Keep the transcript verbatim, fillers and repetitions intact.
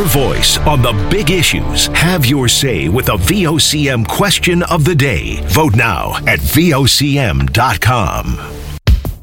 voice on the big issues. Have your say with the V O C M question of the day. Vote now at V O C M dot com.